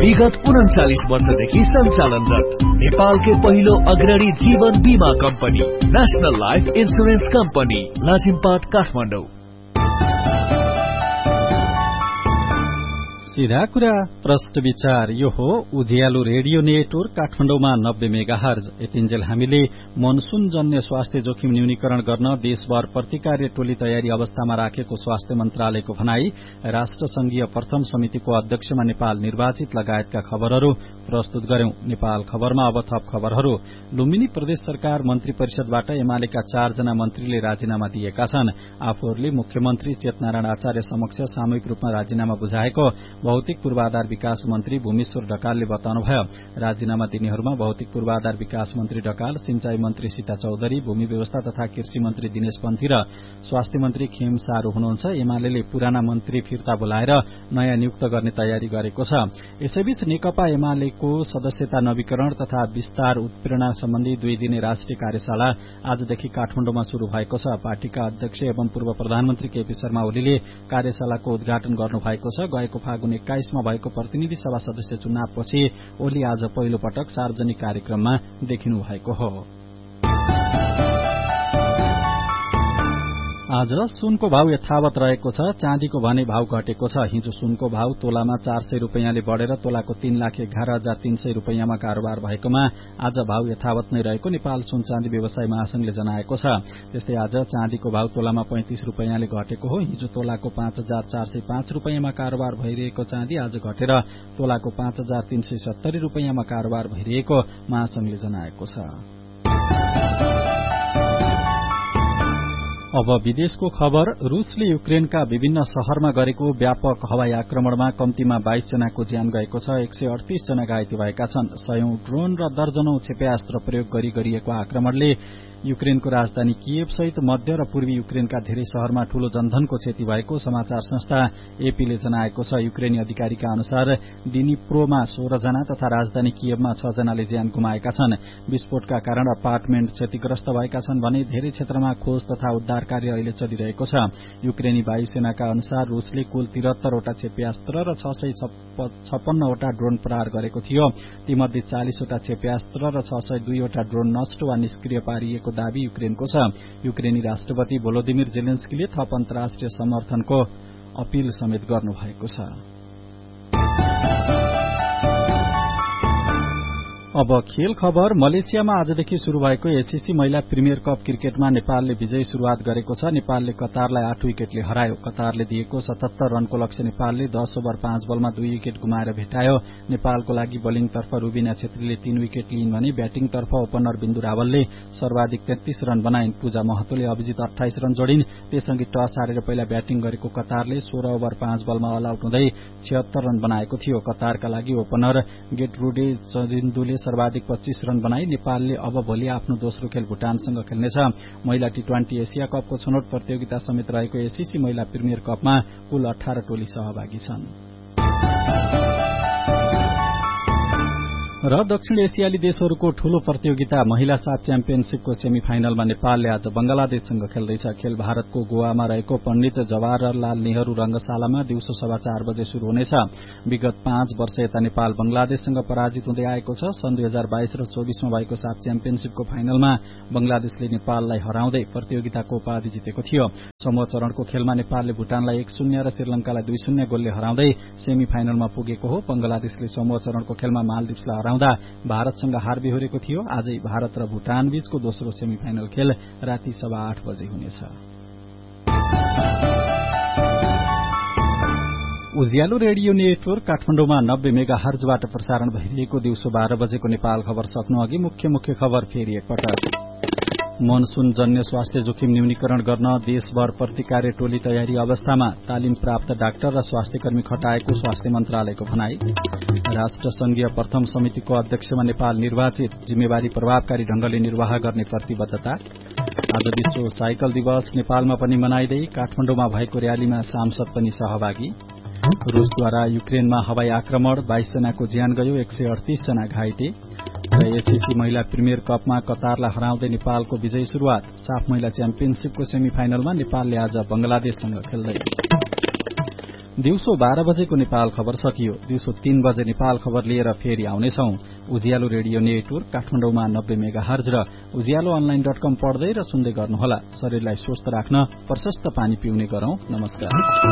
विगत 39 वर्षदेखि सञ्चालनरत नेपालकै पहिलो अग्रणी जीवन बीमा company national life insurance company Lazimpat Kathmandu. सीधा कुरा प्रश्न विचार यो हो उज्यालो रेडियो नेटवर्क काठमाडौँमा 90 मेगाहर्ज। यतिन्जेल हामीले मनसून जन्य स्वास्थ्य जोखिम न्यूनीकरण गर्न देशभर प्रतिकार्य टोली तयारी अवस्थामा राखेको स्वास्थ्य मन्त्रालयको भनाई, राष्ट्र संघीय प्रथम समितिको अध्यक्षमा नेपाल निर्वाचित लगायतका खबरहरू प्रस्तुत गर्यौं। नेपाल खबरमा अब थप खबरहरू। लुम्बिनी प्रदेश सरकार मन्त्री परिषदबाट एमालेका 4 जना मन्त्रीले राजीनामा दिएका छन्। आफूहरूले मुख्यमन्त्री चेतनारायण आचार्य समक्ष सामूहिक रूपमा राजीनामा बुझाएको भौतिक पूर्वाधार विकास मन्त्री भूमेश्वर ढकालले बताउनुभयो। राजीनामा दिनेहरूमा भौतिक पूर्वाधार विकास मन्त्री ढकाल, सिंचाई मन्त्री सीता चौधरी, भूमि व्यवस्था तथा कृषि मन्त्री दिनेश पन्थी र स्वास्थ्य मन्त्री खेम सारू हुनुहुन्छ। एमाले पुराना मन्त्री फिर्ता बोलाएर नयाँ नियुक्त गर्ने तयारी गरेको छ। यसैबीच नेकपा एमालेको सदस्यता नवीकरण तथा विस्तार उत्प्रेरणा सम्बन्धी 2 दिने राष्ट्रिय कार्यशाला आजदेखि काठमाडौँमा शुरू भएको छ। पार्टीका अध्यक्ष एवं पूर्व प्रधानमन्त्री केपी शर्मा ओलीले कार्यशालाको उद्घाटन गर्नुभएको छ। गएको फागुन 21 मा भएको प्रतिनिधि सभा सदस्य चुनावपछि ओली आज पहिलो पटक सार्वजनिक कार्यक्रममा देखिनु भएको हो। आज सुनको भाव यथावत रहेको छ। चाँदीको भने भाव घटेको छ। हिजो सुनको भाव तोलामा 400 रुपैयाँले बढेर तोलाको 3,11,300 रुपैयाँमा कारोबार भएकोमा आज भाव यथावत नै रहेको नेपाल सुन चाँदी व्यवसाय महासंघले जनाएको छ। त्यस्तै आज चाँदीको भाव तोलामा 35 रुपैयाँले घटेको हो। हिजो तोलाको 5,405 रुपैयाँमा कारोबार भइरहेको चाँदी आज घटेर तोलाको 5,370 रुपैयाँमा कारोबार भइरहेको महासंघले जनाएको छ। अब विदेशको खबर। रूसले युक्रेनका विभिन्न शहरमा गरेको व्यापक हवाई आक्रमणमा कम्तीमा 22 जनाको ज्यान गएको छ। 138 जना घाइते भएका छन्। 100औं ड्रोन र दर्जनौं क्षेप्यास्त्र प्रयोग गरिएको आक्रमणले युक्रेनको राजधानी किएभ सहित मध्य र पूर्वी युक्रेनका धेरै शहरमा ठूलो जनधनको क्षति भएको समाचार संस्था एपीले जनाएको छ। युक्रेनी अधिकारीका अनुसार डिनिप्रोमा 16 जना तथा राजधानी किएभमा 6 जनाले ज्यान गुमाएका छन्। विस्फोटका कारण अपार्टमेन्ट क्षतिग्रस्त भएका छन् भने धेरै क्षेत्रमा खोज तथा उद्धार कार्य अहिले चलिरहेको छ। युक्रेनी वायुसेनाका अनुसार रूसले कुल 73 वटा क्षेप्यास्त्र र 656 वटा ड्रोन प्रहार गरेको थियो। तीमध्ये 40 वटा क्षेप्यास्त्र र 602 वटा ड्रोन नष्ट वा निष्क्रिय पारिएको दावी युक्रेनको छ। युक्रेनी राष्ट्रपति भोलोदिमिर जेलेन्स्कीले थप अन्तर्राष्ट्रिय समर्थनको अपील समेत गर्नुभएको छ। अब खेल खबर। मलेसियामा आजदेखि शुरू भएको एसीसी महिला प्रिमियर कप क्रिकेटमा नेपालले विजयी शुरूआत गरेको छ। नेपालले कतारलाई 8 विकेटले हरायो। कतारले दिएको 77 रनको लक्ष्य नेपालले 10 ओभर 5 बलमा 2 विकेट गुमाएर भेटायो। नेपालको लागि बोलिङतर्फ रुबिना छेत्रीले 3 विकेट लिइन् भने ब्याटिङतर्फ ओपनर बिन्दु रावलले सर्वाधिक 33 रन बनाइन्। पूजा महतोले अभिजित 28 रन जोडिन्। त्यससँगै टस हारेर पहिला ब्याटिङ गरेको कतारले 16 ओभर 5 बलमा अल आउट हुँदै 76 रन बनाएको थियो। कतारका लागि ओपनर गेटरुडे चजिन्दुले सर्वाधिक 25 रन बनाई। नेपालले अब भोलि आफ्नो दोस्रो खेल भुटानसँग खेल्नेछ। महिला टी20 एसिया कपको छनौट प्रतियोगिता समेत रहेको एसीसी महिला प्रिमियर कपमा कुल 18 टोली सहभागी छन्। र दक्षिण एसियाली देशहरूको ठूलो प्रतियोगिता महिला साफ च्याम्पियनशीपको सेमी फाइनलमा नेपालले आज बंगलादेशसँग खेल्दैछ। खेल भारतको गोवामा रहेको पण्डित जवाहरलाल नेहरू रंगशालामा दिउँसो 4:15 बजे शुरू हुनेछ। विगत 5 वर्ष यता नेपाल बंगलादेशसँग पराजित हुँदै आएको छ। सन् 2022 र 24 मा भएको साफ च्याम्पियनशीपको फाइनलमा बंगलादेशले नेपाललाई हराउँदै प्रतियोगिताको उपाधि जितेको थियो। समूह चरणको खेलमा नेपालले भुटानलाई 1-0 र श्रीलंकालाई 2-0 गोलले हराउँदै सेमी फाइनलमा पुगेको हो। बंगलादेशले समूह चरणको खेलमा मालदिप्सलाई भारतसँग हार बेहोरेको थियो। आजै भारत र भुटान बीचको दोस्रो सेमी फाइनल खेल राति 8:15 बजे हुनेछ। उज्यालो रेडियो नेटवर्क काठमाडौँमा 90 मेगाहर्जबाट प्रसारण भइरहेको दिउँसो 12 बजेको नेपाल खबर सक्नु अघि मुख्य खबर फेरि एकपटक। मनसून जन्य स्वास्थ्य जोखिम न्यूनीकरण गर्न देशभर प्रतिकार्य टोली तयारी अवस्थामा, तालिम प्राप्त डाक्टर र स्वास्थ्यकर्मी खटाएको स्वास्थ्य मन्त्रालयको भनाई। राष्ट्र संघीय प्रथम समितिको अध्यक्षमा नेपाल निर्वाचित, जिम्मेवारी प्रभावकारी ढंगले निर्वाह गर्ने प्रतिबद्धता। आज विश्व साइकल दिवस नेपालमा पनि मनाइँदै काठमाडौँमा भएको र्यालीमा सांसद पनि सहभागी। रूसद्वारा युक्रेनमा हवाई आक्रमण, 22 जनाको ज्यान गयो, 138 जना घाइते। र एसीसी महिला प्रिमियर कपमा कतारलाई हराउँदै नेपालको विजयी शुरूआत। साफ महिला च्याम्पियनशीपको सेमी फाइनलमा नेपालले आज बंगलादेशसँग खेल्दै। दिउँसो 12 बजेको नेपाल खबर सकियो। दिउँसो 3 बजे नेपाल खबर लिएर फेरि आउनेछौं। उज्यालो रेडियो नेटवर्क काठमाडौँमा 90 मेगाहर्ज र ujalloonline.com पढ्दै र सुन्दै गर्नुहोला। शरीरलाई स्वस्थ राख्न प्रशस्त पानी पिउने गरौं। नमस्कार।